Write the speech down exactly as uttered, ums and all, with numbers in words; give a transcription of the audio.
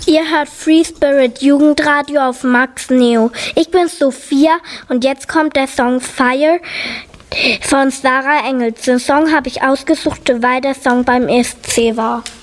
Ihr hört Free Spirit Jugendradio auf Max Neo. Ich bin Sophia und jetzt kommt der Song Fire von Sarah Engels. Den Song habe ich ausgesucht, weil der Song beim E S C war.